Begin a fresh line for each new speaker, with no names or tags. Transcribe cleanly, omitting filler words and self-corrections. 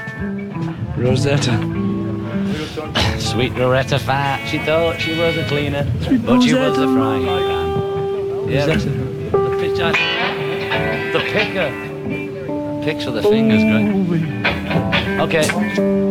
Rosetta.
Sweet Loretta Fat. She thought she was a cleaner, but she was a frying pan. Yeah, the pitcher. The picker. Picks with the fingers, great. Okay.